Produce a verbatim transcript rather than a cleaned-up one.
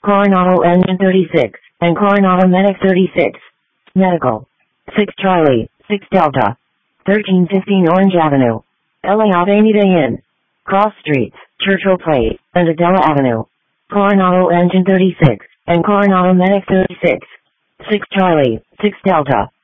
Coronado Engine thirty-six, and Coronado Medic thirty-six. Medical. six Charlie, six Delta. thirteen fifteen Orange Avenue. L A Avenida Inn. Cross Streets, Churchill Place, and Adela Avenue. Coronado Engine thirty-six, and Coronado Medic thirty-six. six Charlie, six Delta.